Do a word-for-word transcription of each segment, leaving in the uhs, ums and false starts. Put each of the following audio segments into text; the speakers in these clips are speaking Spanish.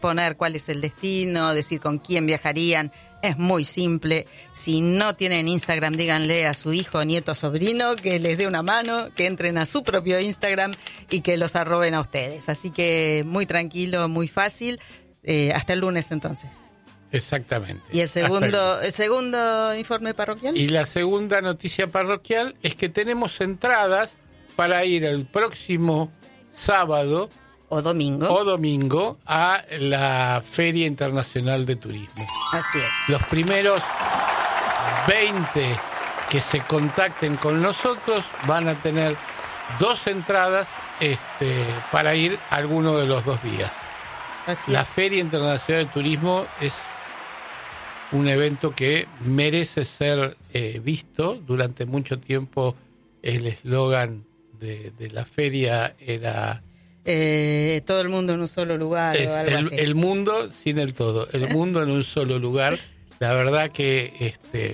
poner cuál es el destino, decir con quién viajarían. Es muy simple. Si no tienen Instagram, díganle a su hijo, nieto, sobrino que les dé una mano, que entren a su propio Instagram y que los arroben a ustedes. Así que muy tranquilo, muy fácil. Eh, hasta el lunes entonces. Exactamente. ¿Y el segundo, el... el segundo informe parroquial? Y la segunda noticia parroquial es que tenemos entradas para ir el próximo sábado o domingo o domingo a la Feria Internacional de Turismo. Así es. Los primeros veinte que se contacten con nosotros van a tener dos entradas este, para ir a alguno de los dos días. Así la es. Feria Internacional de Turismo es un evento que merece ser eh, visto. Durante mucho tiempo el eslogan de, de la feria era... Eh, todo el mundo en un solo lugar es o algo el, así. el mundo sin el todo, el mundo en un solo lugar. La verdad que este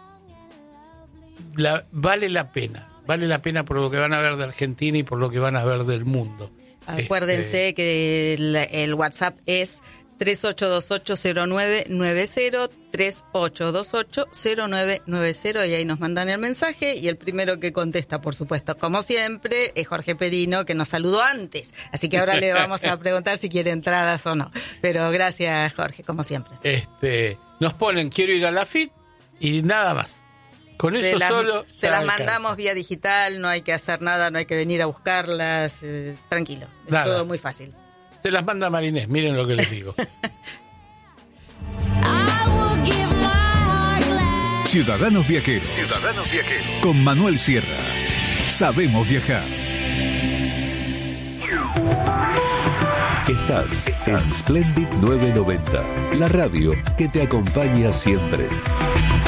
la, vale la pena, vale la pena por lo que van a ver de Argentina y por lo que van a ver del mundo. Acuérdense este... que el, el WhatsApp es tres ocho dos ocho cero nueve nueve cero, tres ocho dos ocho cero nueve nueve cero, y ahí nos mandan el mensaje, y el primero que contesta, por supuesto, como siempre, es Jorge Perino, que nos saludó antes, así que ahora le vamos a preguntar si quiere entradas o no, pero gracias, Jorge, como siempre. Este, nos ponen quiero ir a la F I T y nada más. Con se eso las, solo se las alcanza. mandamos vía digital, no hay que hacer nada, no hay que venir a buscarlas, eh, tranquilo, es nada. todo muy fácil. Se las manda Marinés, miren lo que les digo. Ciudadanos Viajeros. Ciudadanos Viajeros. Con Manuel Sierra. Sabemos viajar. Estás en Splendid novecientos noventa, la radio que te acompaña siempre.